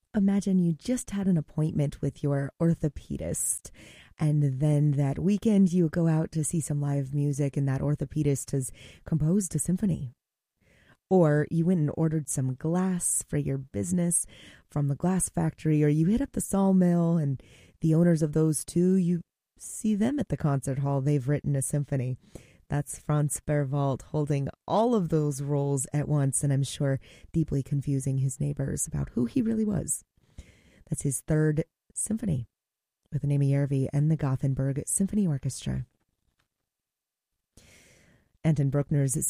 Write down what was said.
Imagine you just had an appointment with your orthopedist, and then that weekend you go out to see some live music, and that orthopedist has composed a symphony. Or you went and ordered some glass for your business from the glass factory, or you hit up the sawmill, and the owners of those two, you see them at the concert hall. They've written a symphony. That's Franz Berwald holding all of those roles at once, and I'm sure deeply confusing his neighbors about who he really was. That's his third symphony with the name of Järvi and the Gothenburg Symphony Orchestra. Anton Bruckner's